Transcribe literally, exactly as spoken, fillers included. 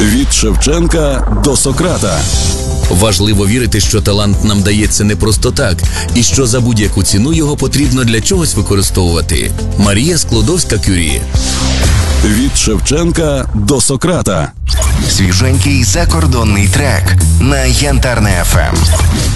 Від Шевченка до Сократа. Важливо вірити, що талант нам дається не просто так, і що за будь-яку ціну його потрібно для чогось використовувати. Марія Склодовська-Кюрі. Від Шевченка до Сократа. Свіженький закордонний трек на Янтарне еф ем.